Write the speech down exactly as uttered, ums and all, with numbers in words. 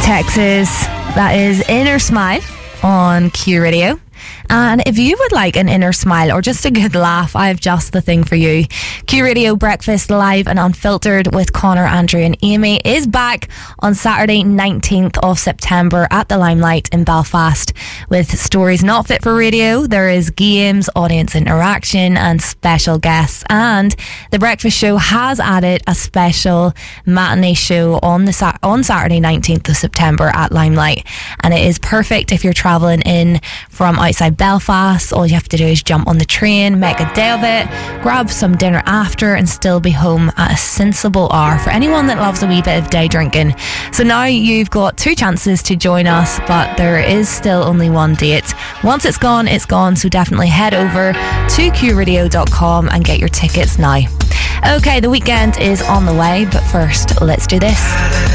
Texas. That is Inner Smile on Q Radio. And if you would like an inner smile or just a good laugh, I have just the thing for you. Q Radio Breakfast Live and Unfiltered with Connor, Andrew and Amy is back on Saturday nineteenth of September at the Limelight in Belfast with stories not fit for radio. There is games, audience interaction and special guests. And the Breakfast Show has added a special matinee show on, the, on Saturday nineteenth of September at Limelight. And it is perfect if you're travelling in from outside Belfast. All you have to do is jump on the train, make a day of it, grab some dinner after and still be home at a sensible hour for anyone that loves a wee bit of day drinking. So now you've got two chances to join us, but there is still only one date. Once it's gone, it's gone, so definitely head over to q radio dot com and get your tickets now. Okay, the weekend is on the way, but first let's do this.